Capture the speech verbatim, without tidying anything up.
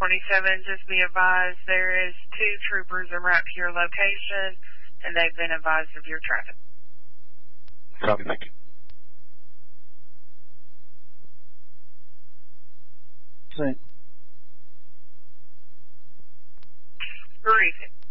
twenty-seven, just be advised there is two troopers en route to your location, and they've been advised of your traffic. Copy, thank you. Same. Briefing.